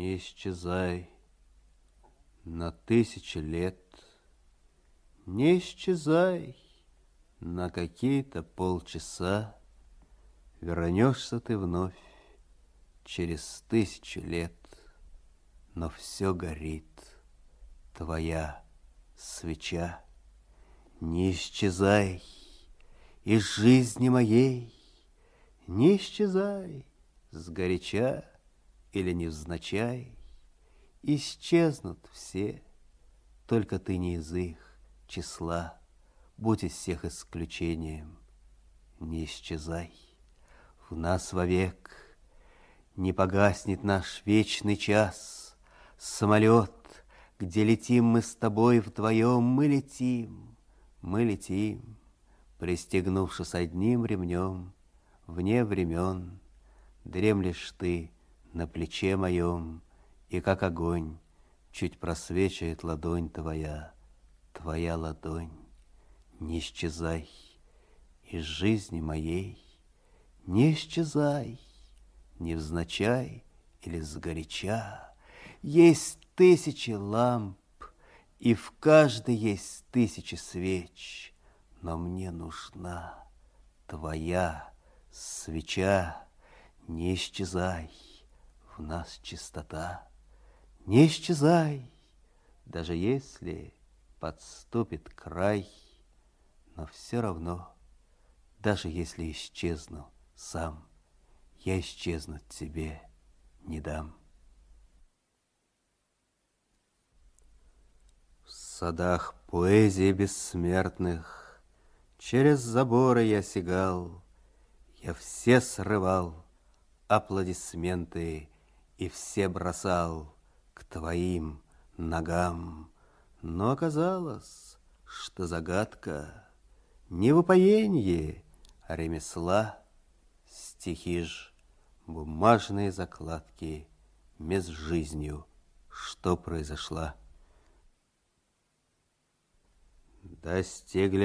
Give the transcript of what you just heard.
Не исчезай на 1000 лет, не исчезай на какие-то полчаса. Вернешься ты вновь через 1000 лет, но все горит твоя свеча. Не исчезай из жизни моей, не исчезай сгоряча или невзначай. Исчезнут все, только ты не из их числа. Будь из всех исключением, не исчезай. В нас вовек не погаснет наш вечный час. Самолет, где летим мы с тобой вдвоем, мы летим, пристегнувшись одним ремнем. Вне времен дремлешь ты на плече моем, и как огонь чуть просвечивает ладонь твоя, твоя ладонь. Не исчезай из жизни моей, не исчезай, невзначай или сгоряча. Есть 1000 ламп, и в каждой есть 1000 свеч, но мне нужна твоя свеча. Не исчезай, в нас чистота. Не исчезай, даже если подступит край, но все равно, даже если исчезну сам, я исчезнуть тебе не дам. В садах поэзии бессмертных через заборы я сигал, я все срывал аплодисменты и все бросал к твоим ногам. Но оказалось, что загадка не в упоенье ремесла. Стихи ж бумажные закладки меж жизнью, что произошла. Достигли